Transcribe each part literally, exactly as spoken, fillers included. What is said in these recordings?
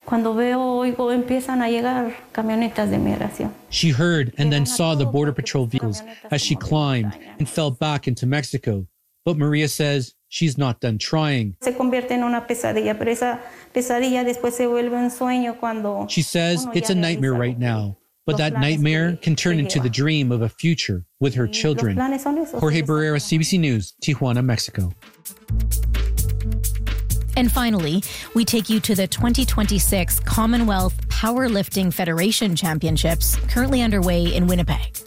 Cuando veo, oigo, empiezan a llegar camionetas de migración. She heard and then saw the Border Patrol vehicles as she climbed and fell back into Mexico. But Maria says she's not done trying. Se convierte en una pesadilla, pero esa pesadilla después se vuelve un sueño cuando. She says it's a nightmare right now, but that nightmare can turn into the dream of a future with her children. Jorge Barrera, C B C News, Tijuana, Mexico. And finally, we take you to the twenty twenty-six Commonwealth Powerlifting Federation Championships, currently underway in Winnipeg.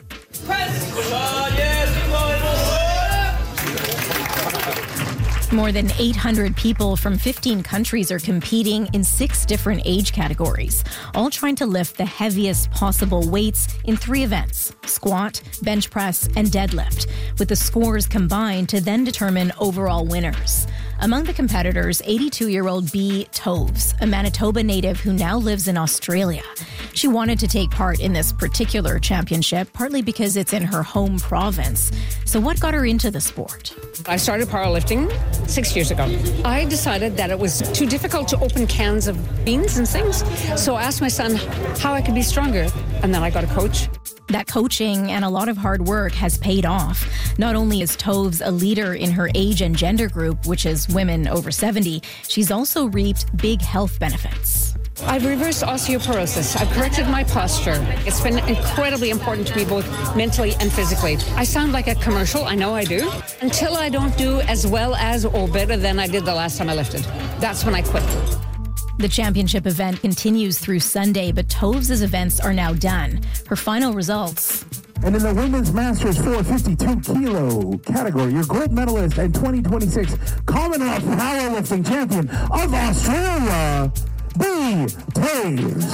More than eight hundred people from fifteen countries are competing in six different age categories, all trying to lift the heaviest possible weights in three events: squat, bench press, and deadlift, with the scores combined to then determine overall winners. Among the competitors, eighty-two-year-old Bea Toves, a Manitoba native who now lives in Australia. She wanted to take part in this particular championship, partly because it's in her home province. So what got her into the sport? I started powerlifting six years ago. I decided that it was too difficult to open cans of beans and things. So I asked my son how I could be stronger. And then I got a coach. That coaching and a lot of hard work has paid off. Not only is Toves a leader in her age and gender group, which is women over seventy, she's also reaped big health benefits. I've reversed osteoporosis. I've corrected my posture. It's been incredibly important to me both mentally and physically. I sound like a commercial, I know I do, until I don't do as well as or better than I did the last time I lifted. That's when I quit. The championship event continues through Sunday, but Toves' events are now done. Her final results. And in the women's Masters four fifty-two kilo category, your gold medalist and twenty twenty-six Commonwealth Powerlifting Champion of Australia, Bea Toves.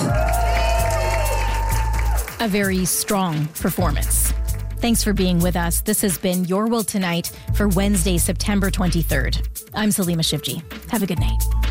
A very strong performance. Thanks for being with us. This has been Your World Tonight for Wednesday, September twenty-third. I'm Salima Shivji. Have a good night.